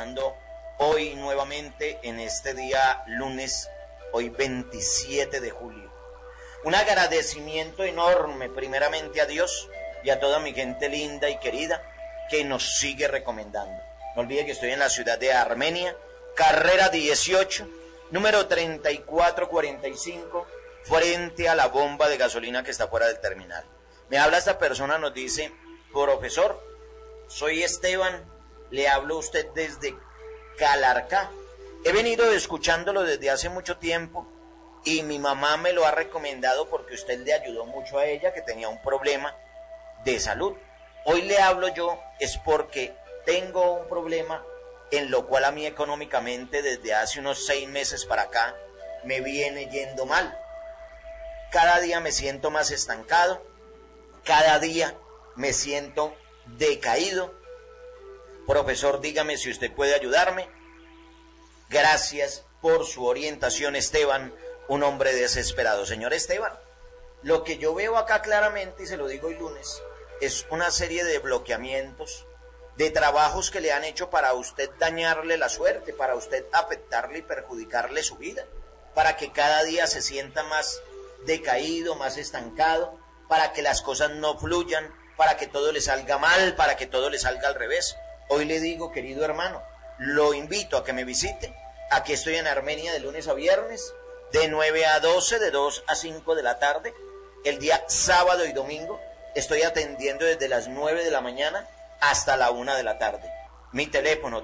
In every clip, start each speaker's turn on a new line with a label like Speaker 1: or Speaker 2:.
Speaker 1: saludando hoy nuevamente en este día lunes, hoy 27 de julio. Un agradecimiento enorme primeramente a Dios y a toda mi gente linda y querida que nos sigue recomendando. No olvide que estoy en la ciudad de Armenia, carrera 18, número 3445, frente a la bomba de gasolina que está fuera del terminal. Me habla esta persona, nos dice: profesor, soy Esteban, le hablo a usted desde Calarcá. He venido escuchándolo desde hace mucho tiempo y mi mamá me lo ha recomendado porque usted le ayudó mucho a ella, que tenía un problema de salud. Hoy le hablo yo es porque tengo un problema en lo cual a mí económicamente desde hace unos 6 meses para acá me viene yendo mal. Cada día me siento más estancado, cada día me siento decaído. Profesor, dígame si usted puede ayudarme. Gracias por su orientación, Esteban, un hombre desesperado. Señor Esteban, lo que yo veo acá claramente, y se lo digo hoy lunes, es una serie de bloqueamientos, de trabajos que le han hecho para usted dañarle la suerte, para usted afectarle y perjudicarle su vida, para que cada día se sienta más decaído, más estancado, para que las cosas no fluyan, para que todo le salga mal, para que todo le salga al revés. Hoy le digo, querido hermano, lo invito a que me visite. Aquí estoy en Armenia de lunes a viernes, de 9 a 12, de 2 a 5 de la tarde. El día sábado y domingo estoy atendiendo desde las 9 de la mañana hasta la 1 de la tarde. Mi teléfono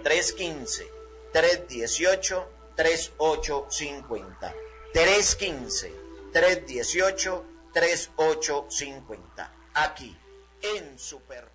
Speaker 1: 315-318-3850. 315-318-3850. Aquí en Super